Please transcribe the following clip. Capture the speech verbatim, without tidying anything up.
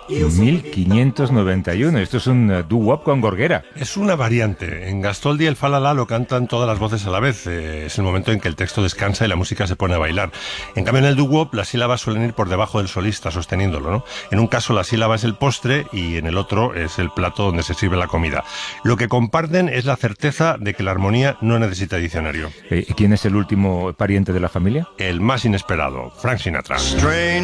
mil quinientos noventa y uno. Esto es un uh, doo-wop con gorguera. Es una variante. En Gastoldi el falala lo cantan todas las voces a la vez. Eh, es el momento en que el texto descansa y la música se pone a bailar. En cambio, en el doo-wop las sílabas suelen ir por debajo del solista sosteniéndolo, ¿no? En un caso la sílaba es el postre y en el otro es el plato donde se sirve la comida. Lo que comparten es la certeza de que la armonía no necesita diccionario. Eh, ¿Quién es el último pariente de la familia? El más inesperado, Frank Sinatra.